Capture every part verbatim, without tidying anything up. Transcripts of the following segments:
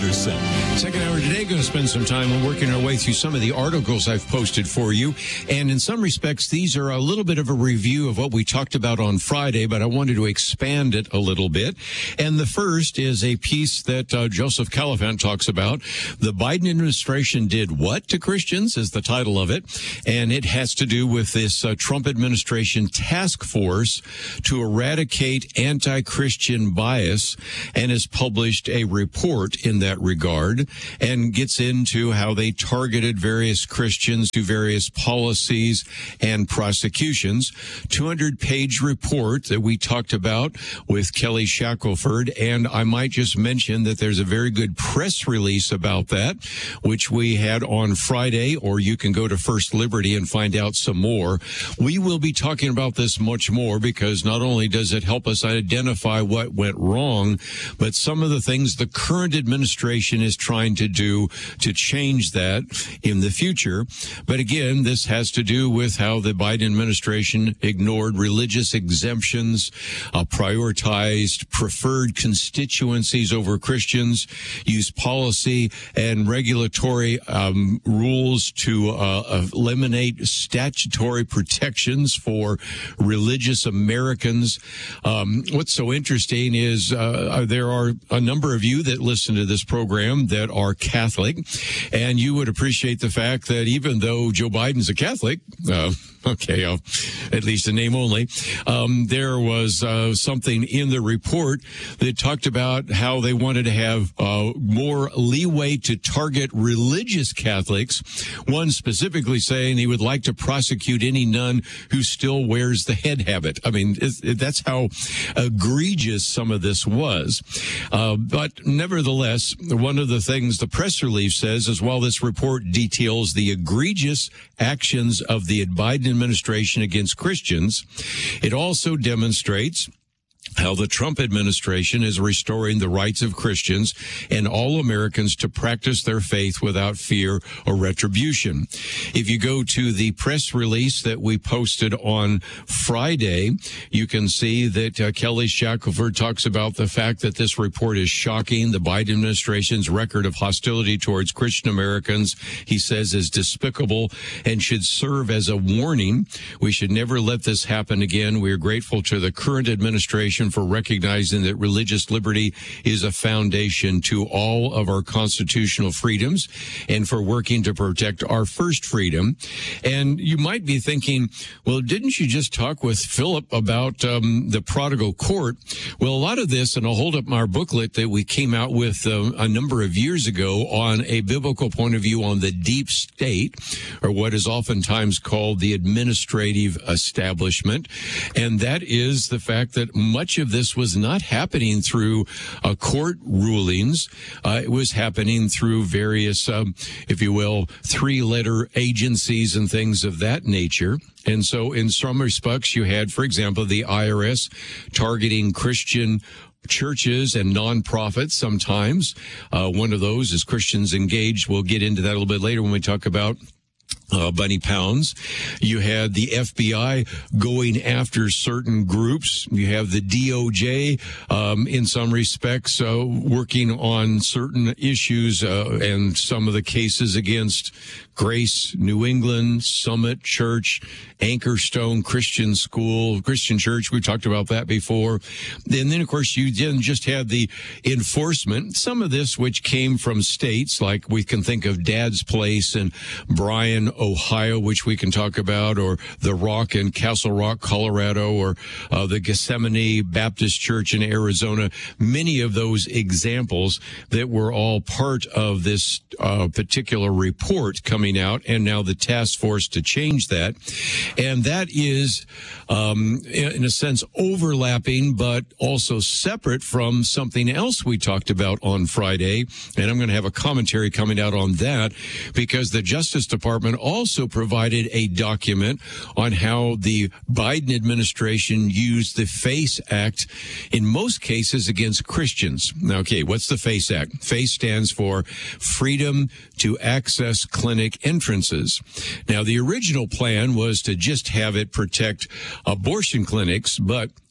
Anderson. Second hour today, going to spend some time on working our way through some of the articles I've posted for you. And in some respects, these are a little bit of a review of what we talked about on Friday, but I wanted to expand it a little bit. And the first is a piece that uh, Joseph Califant talks about. The Biden administration did what to Christians is the title of it. And it has to do with this uh, Trump administration task force to eradicate anti-Christian bias, and has published a report in that regard and gets into how they targeted various Christians through various policies and prosecutions. two hundred page report that we talked about with Kelly Shackelford. And I might just mention that there's a very good press release about that, which we had on Friday, or you can go to First Liberty and find out some more. We will be talking about this much more because not only does it help us identify what went wrong, but some of the things the current administration is trying to do to change that in the future. But again, this has to do with how the Biden administration ignored religious exemptions, uh, prioritized preferred constituencies over Christians, used policy and regulatory um, rules to uh, eliminate statutory protections for religious Americans. Um, what's so interesting is uh, there are a number of you that listen to this program that are Catholic, and you would appreciate the fact that even though Joe Biden's a Catholic, uh, okay, uh, at least a name only, um, there was uh, something in the report that talked about how they wanted to have uh, more leeway to target religious Catholics, one specifically saying he would like to prosecute any nun who still wears the head habit. I mean, it, it, that's how egregious some of this was. Uh, but nevertheless, one of the things the press release says is while this report details the egregious actions of the Biden administration against Christians, it also demonstrates how the Trump administration is restoring the rights of Christians and all Americans to practice their faith without fear or retribution. If you go to the press release that we posted on Friday, you can see that uh, Kelly Shackelford talks about the fact that this report is shocking. The Biden administration's record of hostility towards Christian Americans, he says, is despicable and should serve as a warning. We should never let this happen again. We are grateful to the current administration for recognizing that religious liberty is a foundation to all of our constitutional freedoms and for working to protect our first freedom. And you might be thinking, well, didn't you just talk with Philip about um, the prodigal court? Well, a lot of this, and I'll hold up our booklet that we came out with uh, a number of years ago on a biblical point of view on the deep state, or what is oftentimes called the administrative establishment. And that is the fact that much of this was not happening through uh, court rulings. Uh, it was happening through various, um, if you will, three-letter agencies and things of that nature. And so in some respects, you had, for example, the I R S targeting Christian churches and nonprofits sometimes. Uh, one of those is Christians Engaged. We'll get into that a little bit later when we talk about Uh, Bunny Pounds. You had the F B I going after certain groups. You have the D O J, um, in some respects, uh, working on certain issues uh, and some of the cases against Grace New England, Summit Church, Anchorstone Christian School, Christian Church. We talked about that before. And then, of course, you didn't just have the enforcement. Some of this, which came from states, like we can think of Dad's Place in Bryan, Ohio, which we can talk about, or the Rock in Castle Rock, Colorado, or uh, the Gethsemane Baptist Church in Arizona. Many of those examples that were all part of this uh, particular report coming out, and now the task force to change that. And that is, um, in a sense, overlapping, but also separate from something else we talked about on Friday. And I'm going to have a commentary coming out on that, because the Justice Department also provided a document on how the Biden administration used the FACE Act in most cases against Christians. Now, okay, what's the FACE Act? FACE stands for Freedom to Access Clinic Entrances. Now, the original plan was to just have it protect abortion clinics, but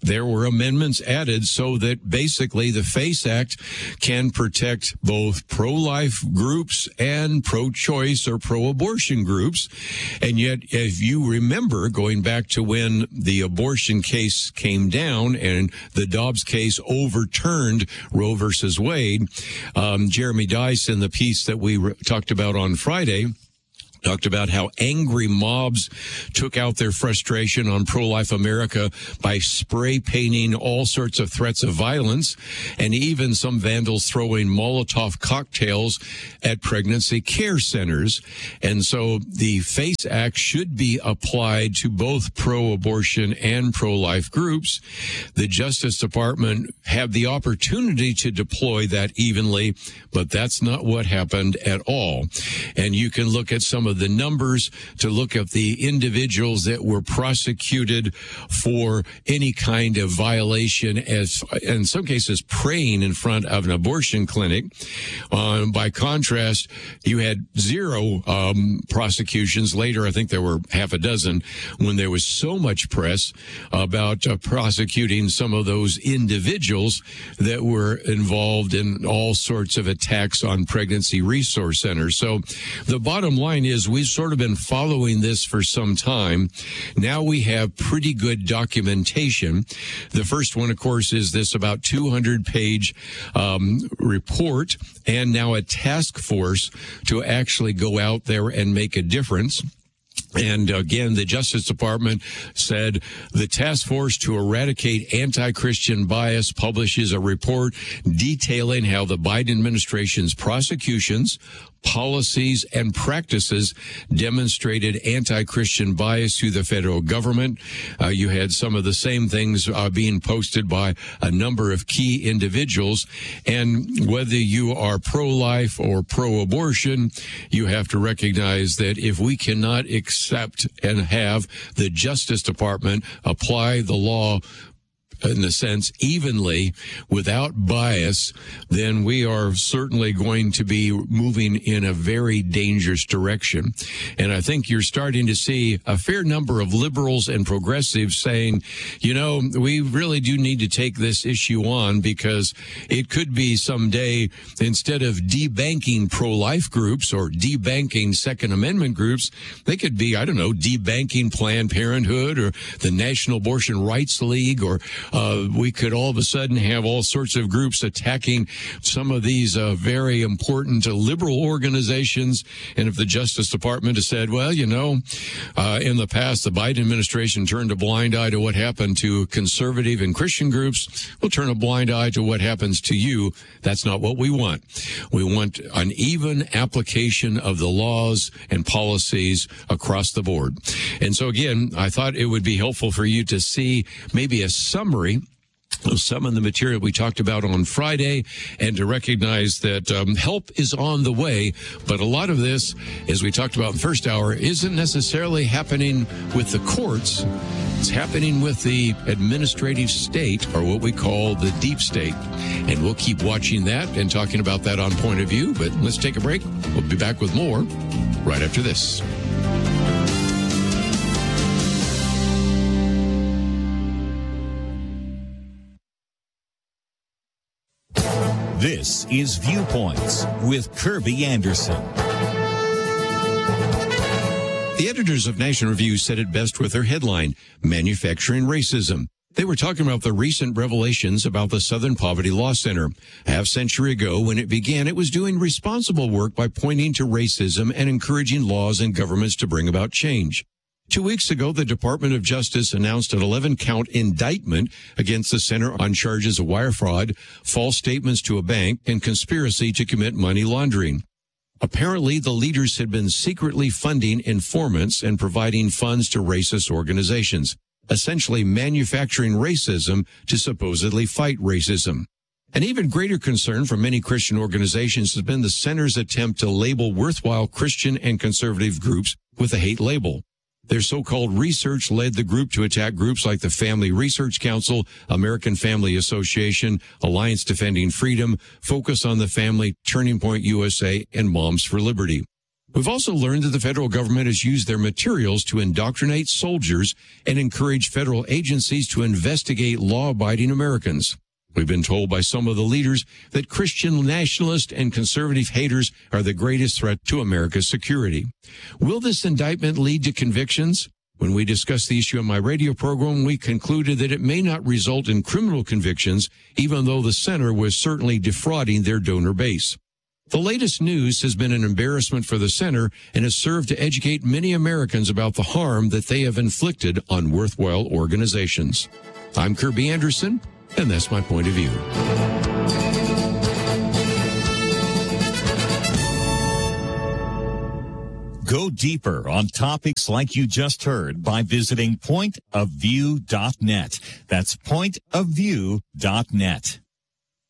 there were amendments added so that basically the FACE Act can protect both pro-life groups and pro-choice or pro-abortion groups. And yet, if you remember, going back to when the abortion case came down and the Dobbs case overturned Roe versus Wade, um, Jeremy Dice, in the piece that we re- talked about on Friday, talked about how angry mobs took out their frustration on pro-life America by spray painting all sorts of threats of violence, and even some vandals throwing Molotov cocktails at pregnancy care centers. And so the FACE Act should be applied to both pro-abortion and pro-life groups. The Justice Department had the opportunity to deploy that evenly, but that's not what happened at all. And you can look at some of the numbers to look at the individuals that were prosecuted for any kind of violation, as in some cases praying in front of an abortion clinic. Um, by contrast, you had zero um, prosecutions. Later, I think there were half a dozen when there was so much press about uh, prosecuting some of those individuals that were involved in all sorts of attacks on pregnancy resource centers. So the bottom line is we've sort of been following this for some time. Now we have pretty good documentation. The first one, of course, is this about two hundred page um, report, and now a task force to actually go out there and make a difference. And again, the Justice Department said the task force to eradicate anti-Christian bias publishes a report detailing how the Biden administration's prosecutions, policies, and practices demonstrated anti-Christian bias through the federal government. Uh, you had some of the same things uh, being posted by a number of key individuals. And whether you are pro-life or pro-abortion, you have to recognize that if we cannot accept and have the Justice Department apply the law in a sense, evenly, without bias, then we are certainly going to be moving in a very dangerous direction. And I think you're starting to see a fair number of liberals and progressives saying, you know, we really do need to take this issue on, because it could be someday, instead of debanking pro-life groups or debanking Second Amendment groups, they could be, I don't know, debanking Planned Parenthood or the National Abortion Rights League, or Uh, we could all of a sudden have all sorts of groups attacking some of these uh, very important uh, liberal organizations. And if the Justice Department has said, well, you know, uh, in the past, the Biden administration turned a blind eye to what happened to conservative and Christian groups, we'll turn a blind eye to what happens to you. That's not what we want. We want an even application of the laws and policies across the board. And so, again, I thought it would be helpful for you to see maybe a summary of some of the material we talked about on Friday, and to recognize that um, help is on the way. But a lot of this, as we talked about in the first hour, isn't necessarily happening with the courts. It's happening with the administrative state, or what we call the deep state. And we'll keep watching that and talking about that on Point of View. But let's take a break. We'll be back with more right after this. This is Viewpoints with Kirby Anderson. The editors of National Review said it best with their headline, Manufacturing Racism. They were talking about the recent revelations about the Southern Poverty Law Center. A half century ago, when it began, it was doing responsible work by pointing to racism and encouraging laws and governments to bring about change. Two weeks ago, the Department of Justice announced an eleven count indictment against the center on charges of wire fraud, false statements to a bank, and conspiracy to commit money laundering. Apparently, the leaders had been secretly funding informants and providing funds to racist organizations, essentially manufacturing racism to supposedly fight racism. An even greater concern for many Christian organizations has been the center's attempt to label worthwhile Christian and conservative groups with a hate label. Their so-called research led the group to attack groups like the Family Research Council, American Family Association, Alliance Defending Freedom, Focus on the Family, Turning Point U S A, and Moms for Liberty. We've also learned that the federal government has used their materials to indoctrinate soldiers and encourage federal agencies to investigate law-abiding Americans. We've been told by some of the leaders that Christian nationalist and conservative haters are the greatest threat to America's security. Will this indictment lead to convictions? When we discussed the issue on my radio program, we concluded that it may not result in criminal convictions, even though the center was certainly defrauding their donor base. The latest news has been an embarrassment for the center and has served to educate many Americans about the harm that they have inflicted on worthwhile organizations. I'm Kirby Anderson, and that's my point of view. Go deeper on topics like you just heard by visiting point of view dot net. That's point of view dot net.